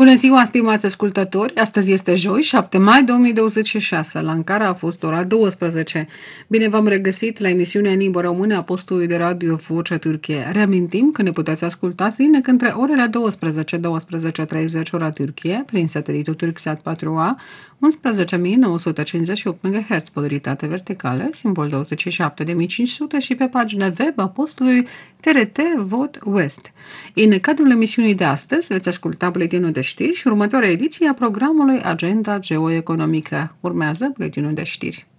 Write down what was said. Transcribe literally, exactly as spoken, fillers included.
Bună ziua, stimați ascultători! Astăzi este joi, șapte mai două mii douăzeci și șase, la Ankara a fost ora douăsprezece. Bine v-am regăsit la emisiunea în limbă română a postului de radio Vocea Türkiye. Reamintim că ne puteți asculta zilnic între orele douăsprezece, douăsprezece treizeci ora Türkiye, prin satelitul Turksat patru A, unsprezece mii nouă sute cincizeci și opt MHz, polaritate verticală, simbol douăzeci și șapte de mii cinci sute și pe pagina web a postului T R T Vot West. În cadrul emisiunii de astăzi veți asculta buletinul de știri și următoarea ediție a programului Agenda Geoeconomică. Urmează buletinul de știri.